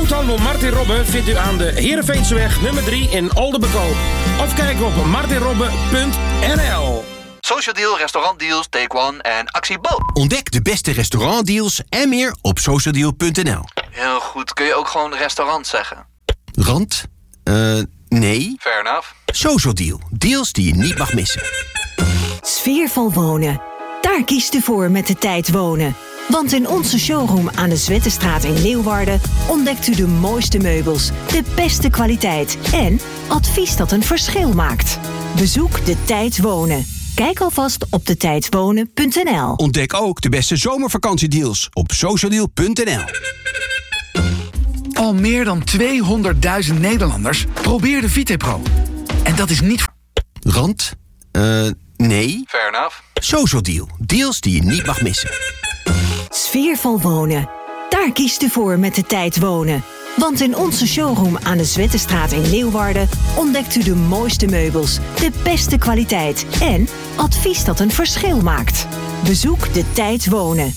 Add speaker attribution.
Speaker 1: Groothandel Martin Robben vindt u aan de Heerenveenseweg nummer 3 in Oldenbekoop. Of kijk op martinrobben.nl.
Speaker 2: Social Deal, restaurantdeals, Take One en Actie Bo.
Speaker 3: Ontdek de beste restaurantdeals en meer op socialdeal.nl.
Speaker 2: Heel goed, kun je ook gewoon restaurant zeggen?
Speaker 3: Rand? Nee.
Speaker 2: Fair enough.
Speaker 3: Social Deal. Deals die je niet mag missen.
Speaker 4: Sfeervol wonen. Daar kiest u voor met de tijd wonen. Want in onze showroom aan de Zwettenstraat in Leeuwarden ontdekt u de mooiste meubels, de beste kwaliteit en advies dat een verschil maakt. Bezoek de tijd wonen. Kijk alvast op detijdwonen.nl.
Speaker 3: Ontdek ook de beste zomervakantiedeals op socialdeal.nl.
Speaker 5: Al meer dan 200.000 Nederlanders probeerden VitePro. En dat is niet...
Speaker 3: Rand? Nee.
Speaker 2: Fair enough.
Speaker 3: Social Deal. Deals die je niet mag missen.
Speaker 4: Sfeervol wonen. Daar kiest u voor met de tijd wonen. Want in onze showroom aan de Zwettenstraat in Leeuwarden ontdekt u de mooiste meubels, de beste kwaliteit en advies dat een verschil maakt. Bezoek de tijd wonen.